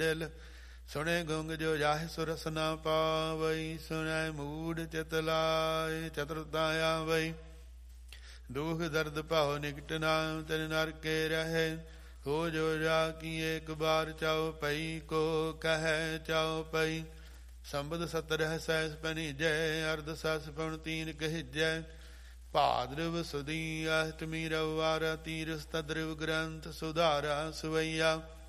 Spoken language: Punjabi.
ਦਿਲ। ਸੁਣੇ ਗੁੰਗ ਜੋ ਜਾਹਿ ਸੁਰਸ ਨਾ ਪਾਵਈ, ਸੁਣੈ ਮੂੜ ਚਿਤ ਲਾਇ ਚਤੁਰਤਾ ਆਵਈ। ਦੁਖ ਦਰਦ ਭਾਉ ਨਿਕਟ ਨਾਮ ਤਿਨ ਨਰਕੇ ਰਹੇ, ਹੋ ਜੋ ਜਾ ਕੀ ਏਕ ਬਾਰ ਚਾਉ ਪਈ, ਕੋ ਕਹਿ ਚਾਉ ਪਈ। ਸੰਬਦ ਸਤਰਹਿ ਸੈਸ ਪਨੀਜੈ, ਅਰਧ ਸਸ ਪਉਣ ਤੀਨ ਕਹਿਜੈ। ਭਾਦਰਵ ਸੁਦੀ ਅਸ਼ਟਮੀ ਰਵਿਵਾਰ, ਤੀਰਸ ਤਦਰਵ ਗ੍ਰੰਥ ਸੁਧਾਰਾ ਸੁਵਈਆ।